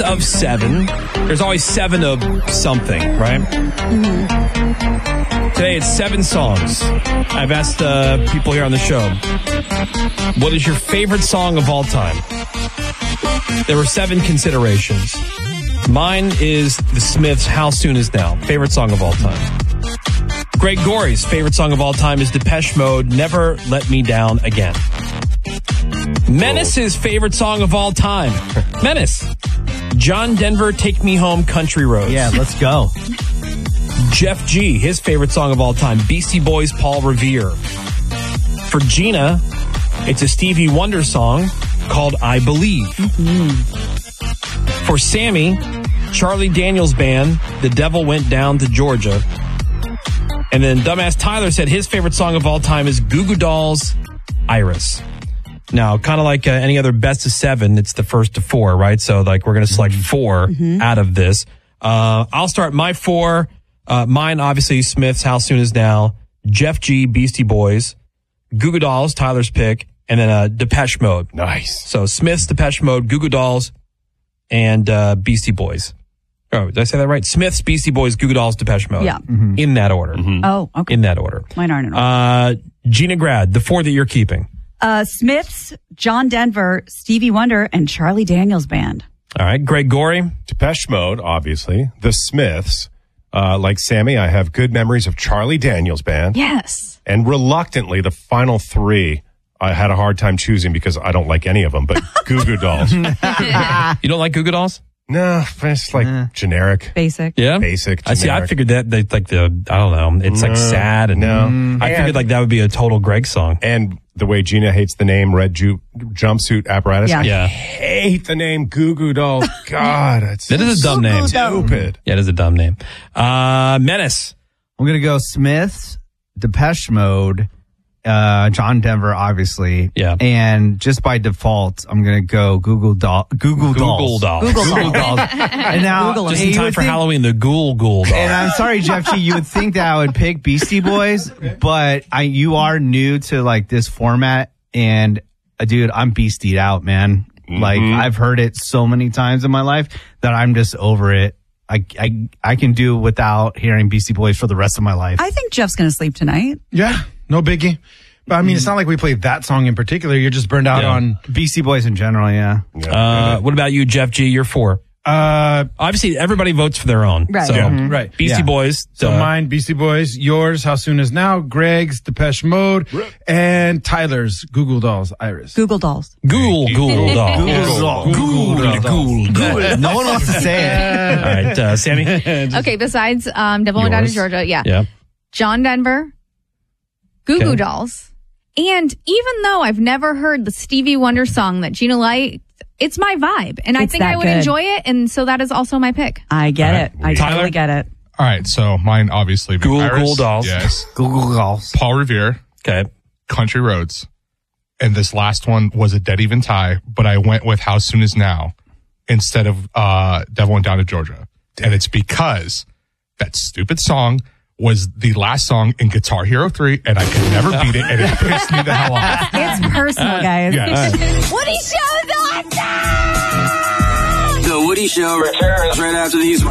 best of 7. There's always 7 of something, right? Mm-hmm. Today it's 7 songs. I've asked people here on the show, what is your favorite song of all time? There were 7 considerations. Mine is The Smiths' How Soon Is Now, favorite song of all time. Greg Gorey's favorite song of all time is Depeche Mode, Never Let Me Down Again. Menace's favorite song of all time. Menace. John Denver, Take Me Home, Country Roads. Yeah, let's go. Jeff G, his favorite song of all time, Beastie Boys, Paul Revere. For Gina, it's a Stevie Wonder song called I Believe. Mm-hmm. For Sammy, Charlie Daniels Band, The Devil Went Down to Georgia. And then Dumbass Tyler said his favorite song of all time is Goo Goo Dolls' Iris. Now, kind of like any other best of 7, it's the first to 4, right? So, like, we're going to select 4 out of this. I'll start my 4. Mine, obviously, Smiths, How Soon Is Now, Jeff G, Beastie Boys, Goo Goo Dolls, Tyler's pick, and then Depeche Mode. Nice. So, Smiths, Depeche Mode, Goo Goo Dolls, and Beastie Boys. Oh, did I say that right? Smiths, Beastie Boys, Goo Goo Dolls, Depeche Mode. Yeah. Mm-hmm. In that order. Mm-hmm. Oh, okay. In that order. Mine aren't in order. Gina Grad, the 4 that you're keeping. Smiths, John Denver, Stevie Wonder, and Charlie Daniels Band. All right. Greg Gorey. Depeche Mode, obviously. The Smiths. Like Sammy, I have good memories of Charlie Daniels Band. Yes. And reluctantly, the final 3, I had a hard time choosing because I don't like any of them, but Goo Goo Dolls. You don't like Goo Goo Dolls? No, it's like generic. Basic. Yeah? Basic, I see. I generic. figured that they like I don't know. It's like sad. And I figured like that would be a total Greg song. And the way Gina hates the name Red Jumpsuit Apparatus. Yeah. I hate the name Goo Goo Dolls. God, That is a dumb name. Stupid. Yeah, it is a dumb name. Menace. I'm going to go Smiths, Depeche Mode, John Denver, obviously. Yeah. And just by default, I'm going to go Google Dolls. Google Dolls. And now, Just in time for Halloween, the Google Doll. And I'm sorry, Jeff G, you would think that I would pick Beastie Boys, but you are new to like this format, and dude, I'm beastied out, man. Like I've heard it so many times in my life that I'm just over it. I can do without hearing Beastie Boys for the rest of my life. I think Jeff's going to sleep tonight. Yeah, no biggie. But I mean, it's not like we played that song in particular. You're just burned out on Beastie Boys in general, yeah. What about you, Jeff G? You're 4. Obviously, everybody votes for their own. Right. So, right. Beastie Boys. So mine, Beastie Boys. Yours, How Soon Is Now. Greg's, Depeche Mode. And Tyler's, Google Dolls, Iris. Google Dolls. Google Dolls. Google. No one wants to say it. All right, Sammy. Okay, besides Devil Went Down to Georgia, Yeah. John Denver, Goo Goo Dolls, and even though I've never heard the Stevie Wonder song that Gina liked, it's my vibe, and I think I would enjoy it, and so that is also my pick. I get it. I Tyler? totally get it. All right, so mine obviously be Iris. Google Dolls. Yes. Google Dolls. Paul Revere. Okay. Country Roads. And this last one was a dead even tie, but I went with How Soon Is Now instead of Devil Went Down to Georgia. And it's because that stupid song was the last song in Guitar Hero 3, and I could never beat it, and it pissed me the hell off. It's personal, guys. Yes. Woody Show's awesome! The Woody Show returns right after these.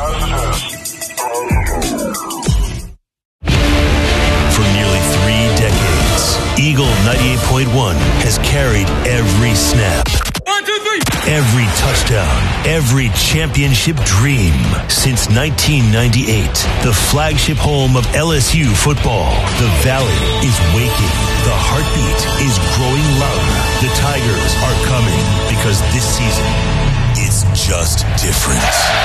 For nearly 3 decades, Eagle 98.1 has carried every snap. 1, 2, 3. Every touchdown, every championship dream. Since 1998, the flagship home of LSU football. The Valley is waking. The heartbeat is growing louder. The Tigers are coming because this season is just different.